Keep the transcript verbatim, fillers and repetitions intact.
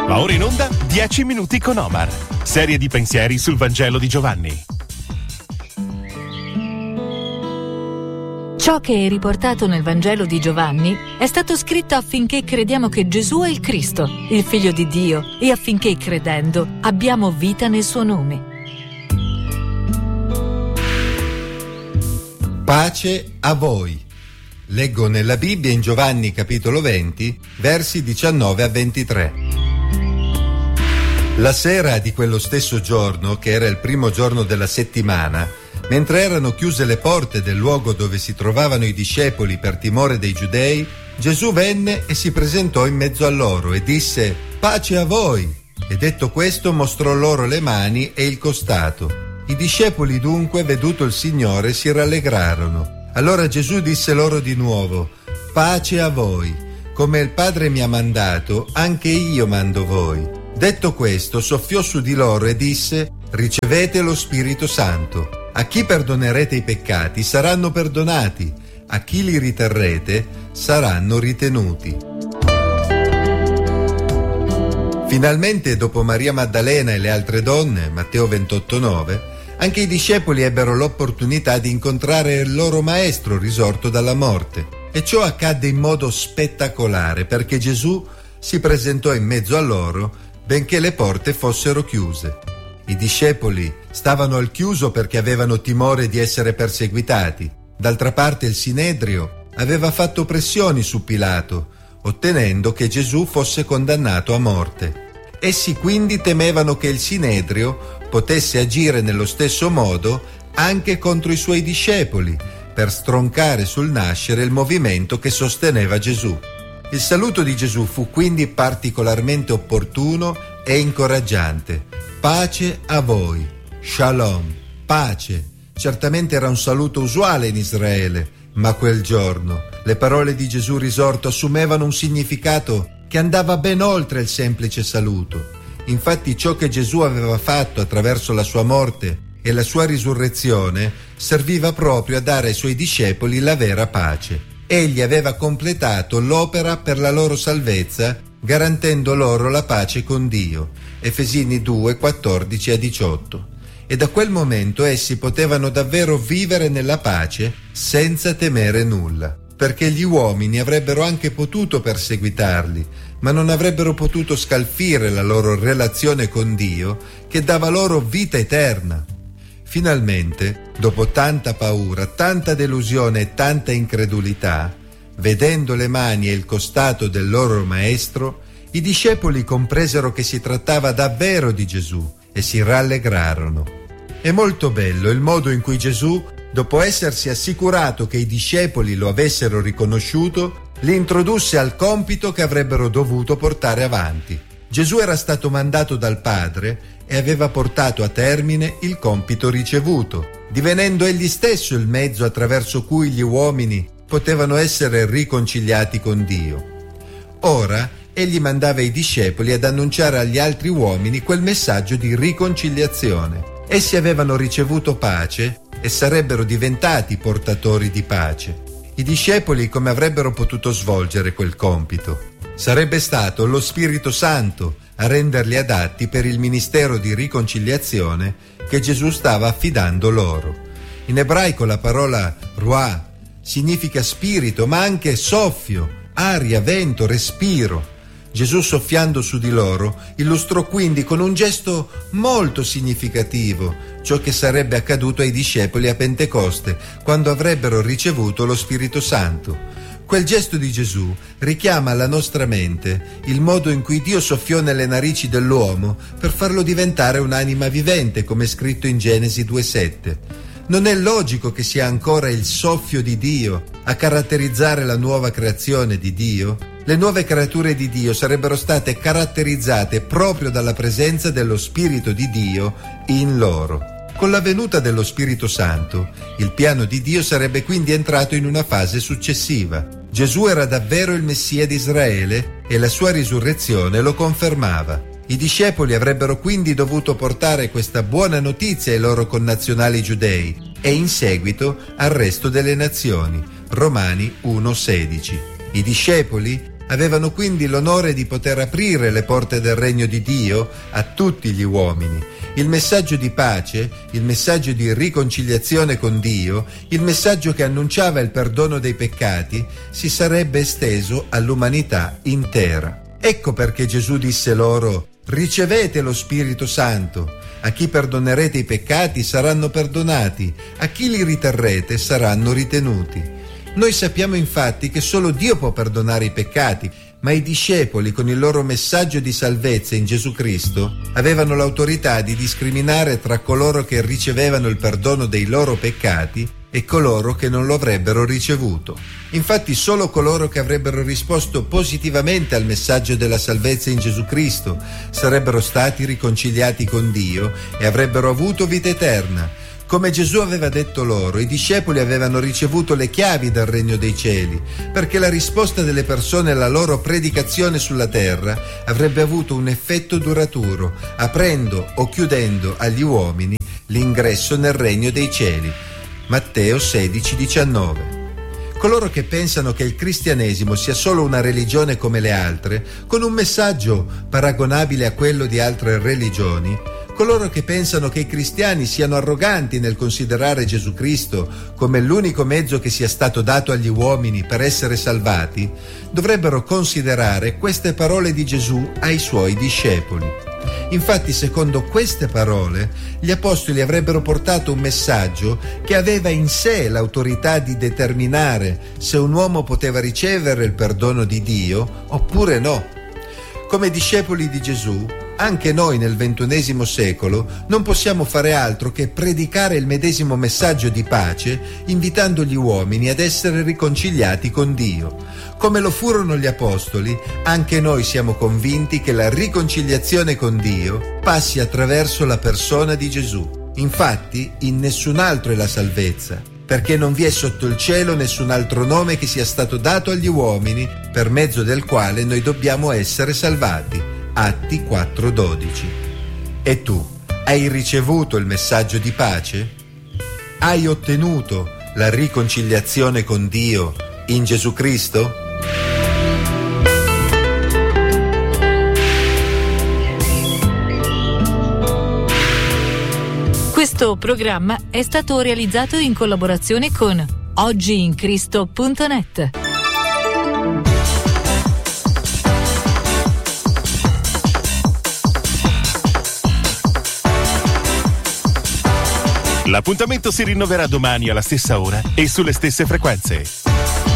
Ma ora in onda dieci minuti con Omar. Serie di pensieri sul Vangelo di Giovanni. Ciò che è riportato nel Vangelo di Giovanni è stato scritto affinché crediamo che Gesù è il Cristo, il Figlio di Dio, e affinché, credendo, abbiamo vita nel suo nome. Pace a voi. Leggo nella Bibbia in Giovanni capitolo venti, versi diciannove a ventitré. La sera di quello stesso giorno, che era il primo giorno della settimana, mentre erano chiuse le porte del luogo dove si trovavano i discepoli per timore dei giudei, Gesù venne e si presentò in mezzo a loro e disse: «Pace a voi!» E detto questo mostrò loro le mani e il costato. I discepoli dunque, veduto il Signore, si rallegrarono. Allora Gesù disse loro di nuovo: «Pace a voi! Come il Padre mi ha mandato, anche io mando voi». Detto questo, soffiò su di loro e disse: «Ricevete lo Spirito Santo. A chi perdonerete i peccati saranno perdonati, a chi li riterrete saranno ritenuti». Finalmente, dopo Maria Maddalena e le altre donne, Matteo ventotto nove, anche i discepoli ebbero l'opportunità di incontrare il loro maestro risorto dalla morte. E ciò accadde in modo spettacolare, perché Gesù si presentò in mezzo a loro, benché le porte fossero chiuse. I discepoli stavano al chiuso perché avevano timore di essere perseguitati. D'altra parte il Sinedrio aveva fatto pressioni su Pilato, ottenendo che Gesù fosse condannato a morte. Essi quindi temevano che il Sinedrio potesse agire nello stesso modo anche contro i suoi discepoli, per stroncare sul nascere il movimento che sosteneva Gesù. Il saluto di Gesù fu quindi particolarmente opportuno e incoraggiante. Pace a voi, shalom, pace. Certamente era un saluto usuale in Israele, ma quel giorno le parole di Gesù risorto assumevano un significato che andava ben oltre il semplice saluto. Infatti ciò che Gesù aveva fatto attraverso la sua morte e la sua risurrezione serviva proprio a dare ai suoi discepoli la vera pace. Egli aveva completato l'opera per la loro salvezza, garantendo loro la pace con Dio. Efesini due, quattordici a diciotto. E da quel momento essi potevano davvero vivere nella pace senza temere nulla, perché gli uomini avrebbero anche potuto perseguitarli, ma non avrebbero potuto scalfire la loro relazione con Dio, che dava loro vita eterna. Finalmente, dopo tanta paura, tanta delusione e tanta incredulità, vedendo le mani e il costato del loro maestro, i discepoli compresero che si trattava davvero di Gesù e si rallegrarono. È molto bello il modo in cui Gesù, dopo essersi assicurato che i discepoli lo avessero riconosciuto, li introdusse al compito che avrebbero dovuto portare avanti. Gesù era stato mandato dal Padre e aveva portato a termine il compito ricevuto, divenendo egli stesso il mezzo attraverso cui gli uomini potevano essere riconciliati con Dio. Ora egli mandava i discepoli ad annunciare agli altri uomini quel messaggio di riconciliazione. Essi avevano ricevuto pace e sarebbero diventati portatori di pace. I discepoli come avrebbero potuto svolgere quel compito? Sarebbe stato lo Spirito Santo a renderli adatti per il ministero di riconciliazione che Gesù stava affidando loro. In ebraico la parola ruah significa spirito, ma anche soffio, aria, vento, respiro. Gesù, soffiando su di loro, illustrò quindi con un gesto molto significativo ciò che sarebbe accaduto ai discepoli a Pentecoste, quando avrebbero ricevuto lo Spirito Santo. Quel gesto di Gesù richiama alla nostra mente il modo in cui Dio soffiò nelle narici dell'uomo per farlo diventare un'anima vivente, come è scritto in Genesi due sette. Non è logico che sia ancora il soffio di Dio a caratterizzare la nuova creazione di Dio? Le nuove creature di Dio sarebbero state caratterizzate proprio dalla presenza dello Spirito di Dio in loro. Con la venuta dello Spirito Santo, il piano di Dio sarebbe quindi entrato in una fase successiva. Gesù era davvero il Messia di Israele e la sua risurrezione lo confermava. I discepoli avrebbero quindi dovuto portare questa buona notizia ai loro connazionali giudei e in seguito al resto delle nazioni. Romani uno sedici. I discepoli Avevano quindi l'onore di poter aprire le porte del regno di Dio a tutti gli uomini. Il messaggio di pace, il messaggio di riconciliazione con Dio, il messaggio che annunciava il perdono dei peccati, si sarebbe esteso all'umanità intera. Ecco perché Gesù disse loro: ricevete lo Spirito Santo. A chi perdonerete i peccati saranno perdonati, a chi li riterrete saranno ritenuti. Noi sappiamo infatti che solo Dio può perdonare i peccati, ma i discepoli, con il loro messaggio di salvezza in Gesù Cristo, avevano l'autorità di discriminare tra coloro che ricevevano il perdono dei loro peccati e coloro che non lo avrebbero ricevuto. Infatti solo coloro che avrebbero risposto positivamente al messaggio della salvezza in Gesù Cristo sarebbero stati riconciliati con Dio e avrebbero avuto vita eterna. Come Gesù aveva detto loro, i discepoli avevano ricevuto le chiavi del regno dei cieli, perché la risposta delle persone alla loro predicazione sulla terra avrebbe avuto un effetto duraturo, aprendo o chiudendo agli uomini l'ingresso nel regno dei cieli. Matteo sedici diciannove. Coloro che pensano che il cristianesimo sia solo una religione come le altre, con un messaggio paragonabile a quello di altre religioni, coloro che pensano che i cristiani siano arroganti nel considerare Gesù Cristo come l'unico mezzo che sia stato dato agli uomini per essere salvati, dovrebbero considerare queste parole di Gesù ai suoi discepoli. Infatti, secondo queste parole, gli apostoli avrebbero portato un messaggio che aveva in sé l'autorità di determinare se un uomo poteva ricevere il perdono di Dio oppure no. Come discepoli di Gesù, anche noi nel ventunesimo secolo non possiamo fare altro che predicare il medesimo messaggio di pace, invitando gli uomini ad essere riconciliati con Dio. Come lo furono gli apostoli, anche noi siamo convinti che la riconciliazione con Dio passi attraverso la persona di Gesù. Infatti, in nessun altro è la salvezza, perché non vi è sotto il cielo nessun altro nome che sia stato dato agli uomini per mezzo del quale noi dobbiamo essere salvati. Atti quattro dodici. E tu, hai ricevuto il messaggio di pace? Hai ottenuto la riconciliazione con Dio in Gesù Cristo? Questo programma è stato realizzato in collaborazione con oggi in cristo punto net. L'appuntamento si rinnoverà domani alla stessa ora e sulle stesse frequenze.